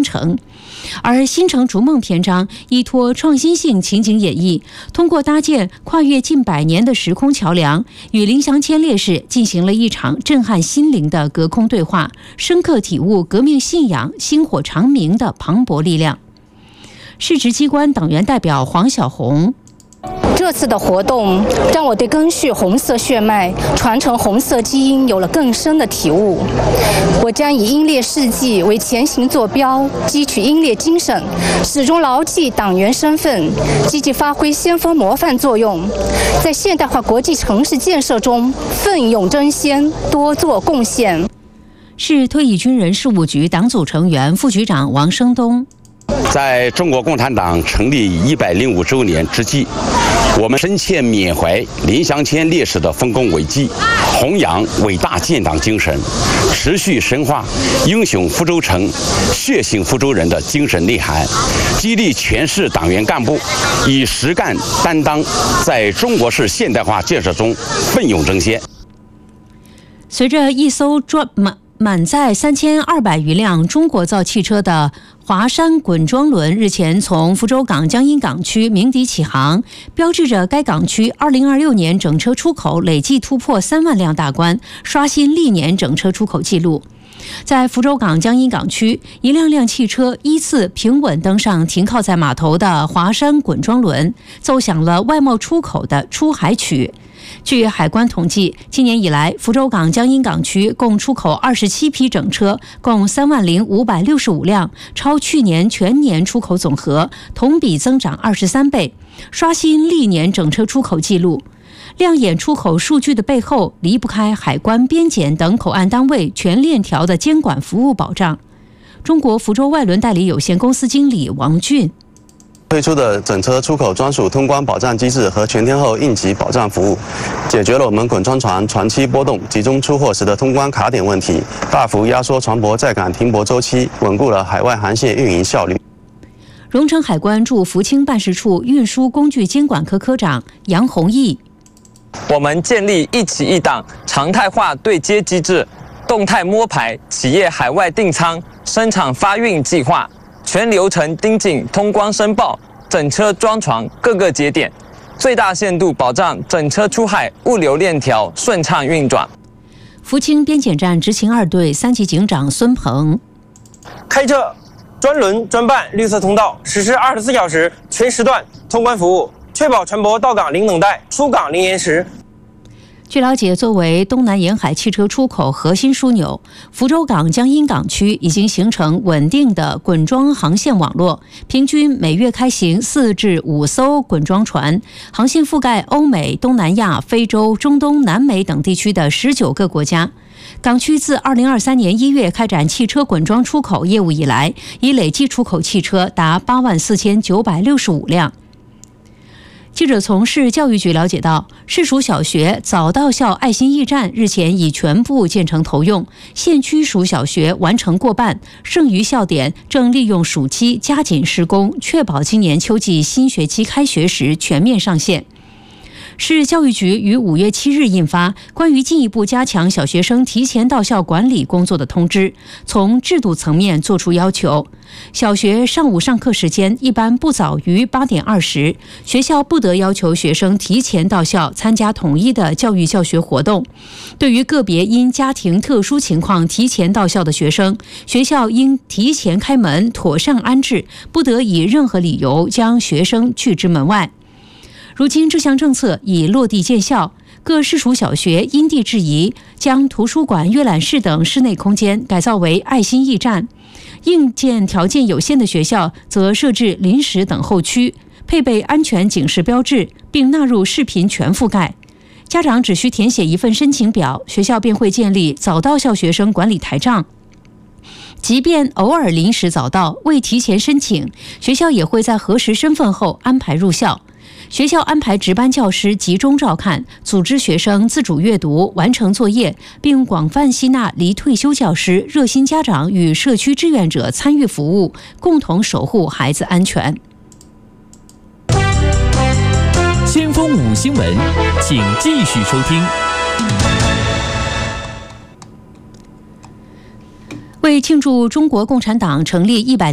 征程。而新城逐梦篇章依托创新性情景演绎，通过搭建跨越近100年的时空桥梁，与林祥谦烈士进行了一场震撼心灵的隔空对话，深刻体悟革命信仰薪火长鸣的磅礴力量。市直机关党员代表黄小红， 这次的活动让我对根续红色血脉、传承红色基因有了更深的体悟。我将以英烈事迹为前行坐标，汲取英烈精神，始终牢记党员身份，积极发挥先锋模范作用，在现代化国际城市建设中奋勇争先，多做贡献。 市退役军人事务局党组成员、副局长王生东。 在中国共产党成立105周年之际，我们深切缅怀林祥谦烈士的丰功伟绩，弘扬伟大建党精神，持续深化英雄福州城、血性福州人的精神内涵，激励全市党员干部以实干担当，在中国式现代化建设中奋勇争先。 随着一艘满载3200余辆中国造汽车的华山滚装轮日前从福州港江阴港区鸣笛起航，标志着该港区2026年整车出口累计突破3万辆大关，刷新历年整车出口纪录。在福州港江阴港区，一辆辆汽车依次平稳登上停靠在码头的华山滚装轮，奏响了外贸出口的出海曲。据海关统计，今年以来，福州港江阴港区共出口27批整车，共30565辆，超去年全年出口总和，同比增长23倍，刷新历年整车出口纪录。亮眼出口数据的背后，离不开海关、边检等口岸单位全链条的监管服务保障。中国福州外轮代理有限公司经理王俊推出的整车出口专属通关保障机制和全天候应急保障服务，解决了我们滚装船船期波动、集中出货时的通关卡点问题，大幅压缩船舶在港停泊周期，稳固了海外航线运营效率。 荣成海关驻福清办事处运输工具监管科科长杨宏毅， 我们建立一企一档常态化对接机制，动态摸排企业海外订仓、生产发运计划，全流程盯紧通关申报、整车装船各个节点，最大限度保障整车出海物流链条顺畅运转。 福清边检站执勤2队3级警长孙鹏， 开设专轮专办绿色通道，实施24小时全时段通关服务，确保船舶到港零等待，出港零延时。 据了解，作为东南沿海汽车出口核心枢纽，福州港江阴港区已经形成稳定的滚装航线网络，平均每月开行4至5艘滚装船，航线覆盖欧美、东南亚、非洲、中东、南美等地区的19个国家。港区自2023年1月开展汽车滚装出口业务以来，已累计出口汽车达84965辆。记者从市教育局了解到，市属小学早到校爱心驿站日前已全部建成投用，县区属小学完成过半，剩余校点正利用暑期加紧施工，确保今年秋季新学期开学时全面上线。市教育局于5月7日印发关于进一步加强小学生提前到校管理工作的通知，从制度层面作出要求。小学上午上课时间一般不早于8点20，学校不得要求学生提前到校参加统一的教育教学活动。对于个别因家庭特殊情况提前到校的学生，学校应提前开门，妥善安置，不得以任何理由将学生拒之门外。如今这项政策已落地见效，各市属小学因地制宜，将图书馆、阅览室等室内空间改造为爱心驿站。硬件条件有限的学校则设置临时等候区，配备安全警示标志，并纳入视频全覆盖。家长只需填写一份申请表，学校便会建立早到校学生管理台账。即便偶尔临时早到未提前申请，学校也会在核实身份后安排入校。学校安排值班教师集中照看，组织学生自主阅读、完成作业，并广泛吸纳离退休教师、热心家长与社区志愿者参与服务，共同守护孩子安全。 先锋5新闻，请继续收听。 为庆祝中国共产党成立100